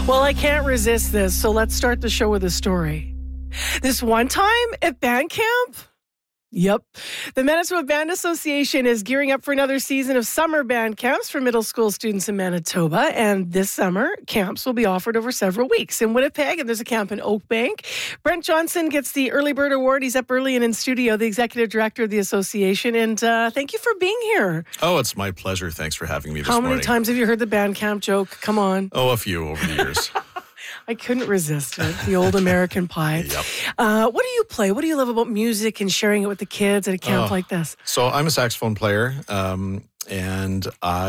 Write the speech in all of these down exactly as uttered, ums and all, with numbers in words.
Well, I can't resist this, so let's start the show with a story. This one time at band camp? Yep. The Manitoba Band Association is gearing up for another season of summer band camps for middle school students in Manitoba. And this summer, camps will be offered over several weeks in Winnipeg, and there's a camp in Oakbank. Brent Johnson gets the Early Bird Award. He's up early and in studio, the executive director of the association. And uh, thank you for being here. Oh, it's my pleasure. Thanks for having me this How morning. many times have you heard the band camp joke? Come on. Oh, a few over the years. I couldn't resist it. The old American Pie. Yep. Uh, what do you play? What do you love about music and sharing it with the kids at a camp Oh, like this? So I'm a saxophone player, um, and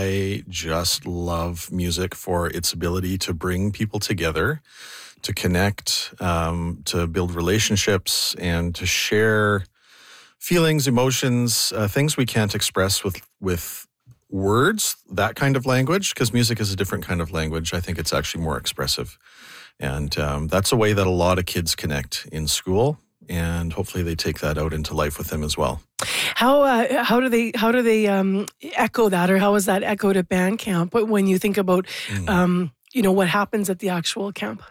I just love music for its ability to bring people together, to connect, um, to build relationships, and to share feelings, emotions, uh, things we can't express with with words, that kind of language, because music is a different kind of language. I think it's actually more expressive. And um, that's a way that a lot of kids connect in school, and hopefully they take that out into life with them as well. How uh, how do they how do they um, echo that, or how is that echoed at band camp when you think about mm. um, you know what happens at the actual camp?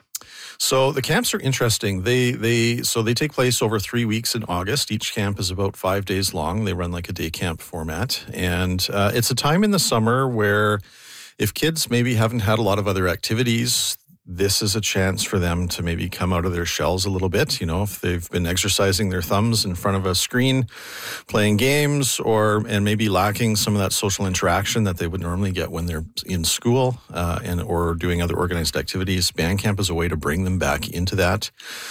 So the camps are interesting. They they so they take place over three weeks in August. Each camp is about five days long. They run like a day camp format, and uh, it's a time in the summer where if kids maybe haven't had a lot of other activities, this is a chance for them to maybe come out of their shells a little bit. You know, if they've been exercising their thumbs in front of a screen, playing games, or and maybe lacking some of that social interaction that they would normally get when they're in school uh, and or doing other organized activities. Band camp is a way to bring them back into that.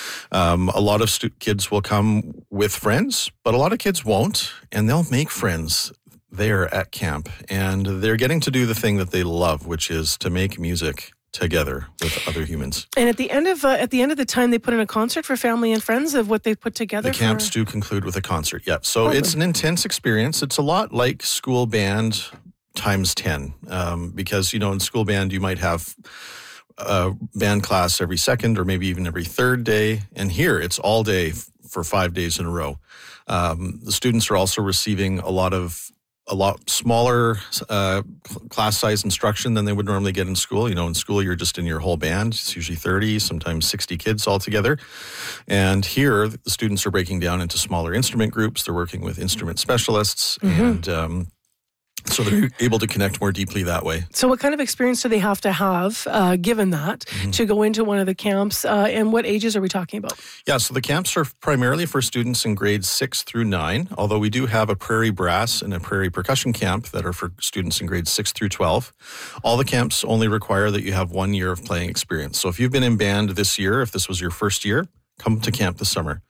Um, a lot of stu- kids will come with friends, but a lot of kids won't, and they'll make friends there at camp. And they're getting to do the thing that they love, which is to make music together with other humans. And at the end of uh, at the end of the time, they put in a concert for family and friends of what they've put together. The camps for... do conclude with a concert. Yep. So oh, it's an intense experience. It's a lot like school band times ten, um, because you know in school band you might have a band class every second or maybe even every third day, and here it's all day f- for five days in a row. Um, the students are also receiving a lot of a lot smaller uh, class size instruction than they would normally get in school. You know, in school, you're just in your whole band. It's usually thirty, sometimes sixty kids all together. And here, the students are breaking down into smaller instrument groups. They're working with instrument specialists, mm-hmm. and um, so they're able to connect more deeply that way. So what kind of experience do they have to have, uh, given that, mm-hmm. to go into one of the camps? Uh, and what ages are we talking about? Yeah, so the camps are primarily for students in grades six through nine, although we do have a prairie brass and a prairie percussion camp that are for students in grades six through twelve. All the camps only require that you have one year of playing experience. So if you've been in band this year, if this was your first year, come to camp this summer.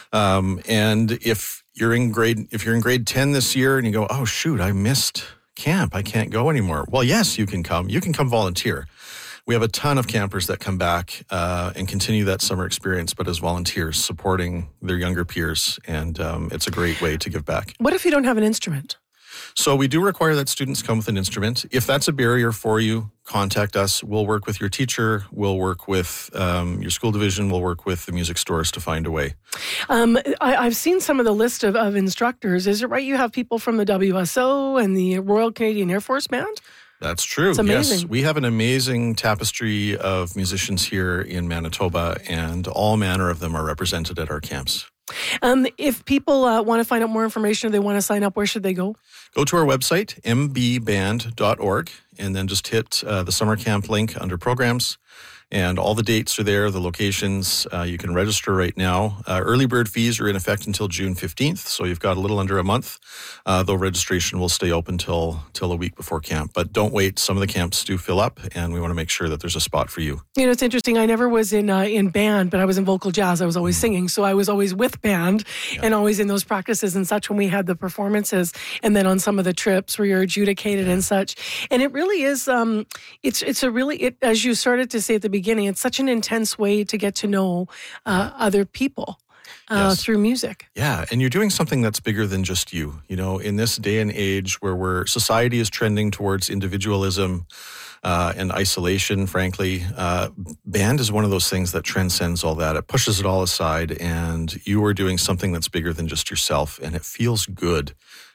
Um, and if you're in grade, if you're in grade ten this year and you go, oh shoot, I missed camp, I can't go anymore. Well, yes, you can come. You can come volunteer. We have a ton of campers that come back uh, and continue that summer experience, but as volunteers, supporting their younger peers. And um, it's a great way to give back. What if you don't have an instrument? So we do require that students come with an instrument. If that's a barrier for you, contact us. We'll work with your teacher. We'll work with um, your school division. We'll work with the music stores to find a way. Um, I, I've seen some of the list of, of instructors. Is it right you have people from the W S O and the Royal Canadian Air Force Band? That's true. It's amazing. Yes, we have an amazing tapestry of musicians here in Manitoba, and all manner of them are represented at our camps. Um, if people uh, want to find out more information or they want to sign up, where should they go? Go to our website, m b band dot org, and then just hit uh, the summer camp link under programs. And all the dates are there, the locations. Uh, you can register right now. Uh, early bird fees are in effect until June fifteenth, so you've got a little under a month, uh, though registration will stay open till, till a week before camp. But don't wait. Some of the camps do fill up, and we want to make sure that there's a spot for you. You know, it's interesting. I never was in uh, in band, but I was in vocal jazz. I was always mm. singing, so I was always with band yeah. and always in those practices and such when we had the performances, and then on some of the trips where you're adjudicated yeah. and such. And it really is, um, it's it's a really, it, as you started to say at the beginning, it's such an intense way to get to know uh, other people uh, yes. through music. Yeah, and you're doing something that's bigger than just you. You know, in this day and age where we're, society is trending towards individualism uh, and isolation, frankly, uh, band is one of those things that transcends all that. It pushes it all aside, and you are doing something that's bigger than just yourself, and it feels good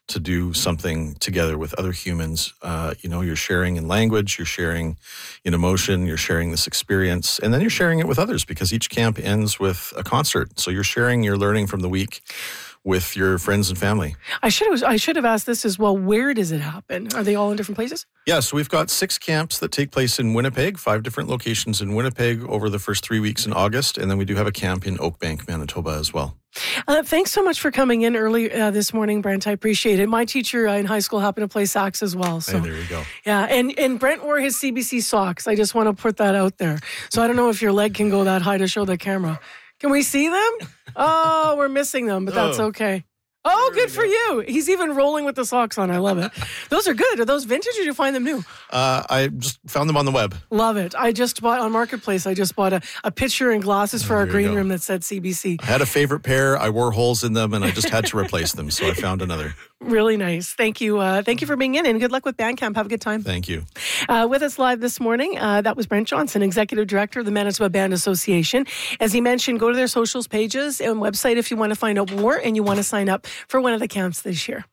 to do something together with other humans. Uh, you know, you're sharing in language, you're sharing in emotion, you're sharing this experience, and then you're sharing it with others because each camp ends with a concert. So you're sharing your learning from the week with your friends and family. I should have I should have asked this as well. Where does it happen? Are they all in different places? Yeah, so we've got six camps that take place in Winnipeg, five different locations in Winnipeg over the first three weeks in August, and then we do have a camp in Oakbank, Manitoba as well. Uh, thanks so much for coming in early uh, this morning, Brent. I appreciate it. My teacher uh, in high school happened to play sax as well. So hey, there you go. Yeah, and, and Brent wore his C B C socks. I just want to put that out there. So I don't know if your leg can go that high to show the camera. Can we see them? Oh, we're missing them, but that's Oh. okay. Oh, good for you. He's even rolling with the socks on. I love it. Those are good. Are those vintage or did you find them new? Uh, I just found them on the web. Love it. I just bought on Marketplace, I just bought a, a picture and glasses for Oh, our there you green go. room that said C B C. I had a favorite pair. I wore holes in them, and I just had to replace them, so I found another. Really nice. Thank you. Uh, thank you for being in, and good luck with Bandcamp. Have a good time. Thank you. Uh, with us live this morning, uh, that was Brent Johnson, Executive Director of the Manitoba Band Association. As he mentioned, go to their socials pages and website if you want to find out more and you want to sign up for one of the camps this year.